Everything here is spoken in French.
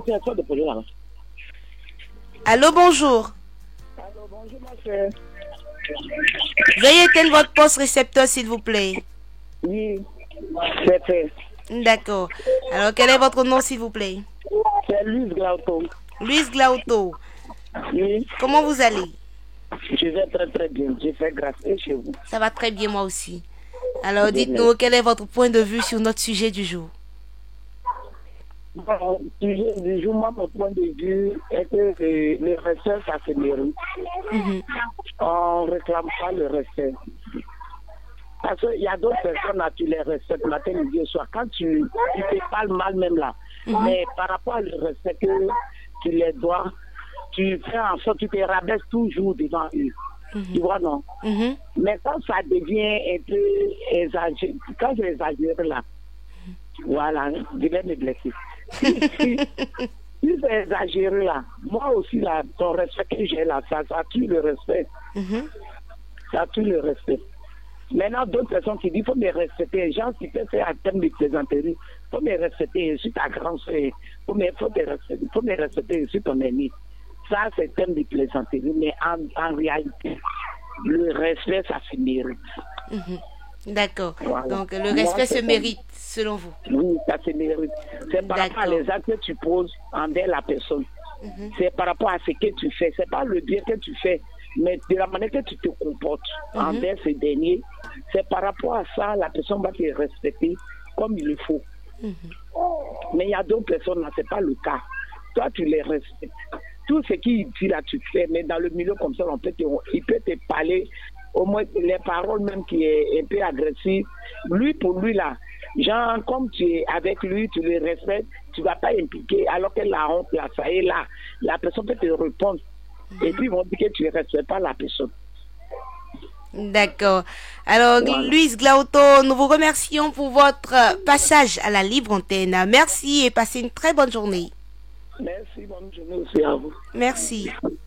de poser là. Allô, bonjour. Allô, bonjour, ma soeur. Veuillez éteindre votre poste récepteur, s'il vous plaît. Oui, c'est fait. D'accord. Alors, quel est votre nom, s'il vous plaît? C'est Luis Glauto. Luis Glauto. Oui, Comment vous allez? je vais très très bien. Je fais grâce et chez vous. Ça va très bien, moi aussi. Alors, dites-nous, quel est votre point de vue sur notre sujet du jour? Bon, sujet du jour, moi, mon point de vue est que le respect, ça se mérite. On ne réclame pas le respect. Parce qu'il y a d'autres personnes là, tu les respectes matin, midi et soir. Quand tu te parles mal même là, mais par rapport au respect que tu les dois, tu fais en sorte que tu te rabaisses toujours devant eux. Tu vois, non? Mais quand ça devient un peu exagéré, quand c'est exagéré là, voilà, je vais me blesser. Si c'est exagéré là, moi aussi là, ton respect que j'ai là, ça tue le respect. Ça tue le respect. Maintenant, d'autres personnes qui disent qu'il faut me respecter. Les gens qui peuvent faire un thème de plaisanterie, il faut me respecter, je suis ta grande soeur. Il faut me respecter, je suis ton ami. Ça, c'est un thème de plaisanterie. Mais en réalité, le respect, ça se mérite. D'accord. Voilà. Donc, le respect se mérite, selon vous? Oui, ça se mérite. C'est par rapport à les actes que tu poses envers la personne. C'est par rapport à ce que tu fais. C'est pas le bien que tu fais, mais de la manière que tu te comportes envers ces derniers. C'est par rapport à ça, la personne va te respecter comme il le faut. Mais il y a d'autres personnes, là, c'est pas le cas. Toi, tu les respectes. Tout ce qu'il dit là, tu fais, mais dans le milieu comme ça, il peut te parler, au moins les paroles même qui est un peu agressives. Lui, pour lui, là, genre, comme tu es avec lui, tu le respectes, tu ne vas pas impliquer, alors que la honte, là, ça est là. La personne peut te répondre. Et puis, ils vont dire que tu ne respectes pas la personne. D'accord. Alors, Voilà. Luis Glauto, nous vous remercions pour votre passage à la libre antenne. Merci et passez une très bonne journée. Merci, bonne journée aussi à vous. Merci.